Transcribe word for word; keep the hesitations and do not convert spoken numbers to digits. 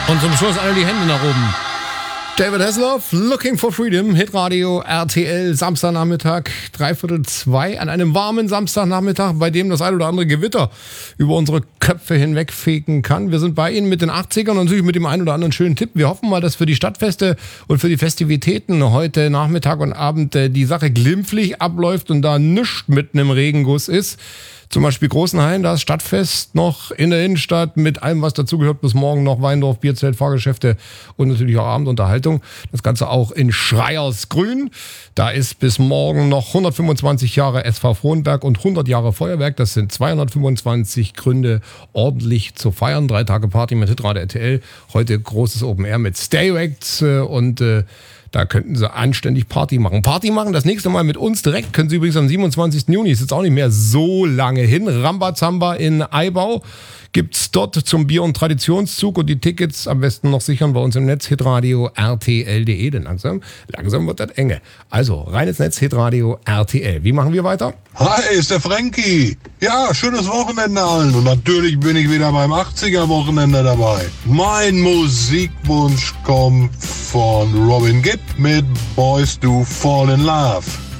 Und zum Schluss alle die Hände nach oben. David Hasselhoff, Looking for Freedom, Hitradio R T L, Samstagnachmittag, dreiviertel zwei, an einem warmen Samstagnachmittag, bei dem das ein oder andere Gewitter über unsere Köpfe hinwegfegen kann. Wir sind bei Ihnen mit den achtzigern und natürlich mit dem einen oder anderen schönen Tipp. Wir hoffen mal, dass für die Stadtfeste und für die Festivitäten heute Nachmittag und Abend die Sache glimpflich abläuft und da nichts mitten im Regenguss ist. Zum Beispiel Großenhain, da ist Stadtfest noch in der Innenstadt mit allem, was dazugehört. Bis morgen noch Weindorf, Bierzelt, Fahrgeschäfte und natürlich auch Abendunterhaltung. Das Ganze auch in Schreiersgrün. Da ist bis morgen noch hundertfünfundzwanzig Jahre S V Frohnberg und hundert Jahre Feuerwerk. Das sind zweihundertfünfundzwanzig Gründe, ordentlich zu feiern. Drei Tage Party mit Hitradio R T L. Heute großes Open Air mit Stereo Acts und äh, da könnten Sie anständig Party machen. Party machen, das nächste Mal mit uns direkt. Können Sie übrigens am siebenundzwanzigsten Juni, ist jetzt auch nicht mehr so lange hin. Rambazamba in Eibau gibt's dort zum Bier- und Traditionszug. Und die Tickets am besten noch sichern bei uns im Netz, hitradio R T L punkt de. Denn langsam, langsam wird das enge. Also, rein ins Netz, Hitradio R T L. Wie machen wir weiter? Hi, ist der Frankie. Ja, schönes Wochenende allen. Und natürlich bin ich wieder beim achtziger-Wochenende dabei. Mein Musikwunsch kommt von Robin Gibb mit Boys Do Fall in Love.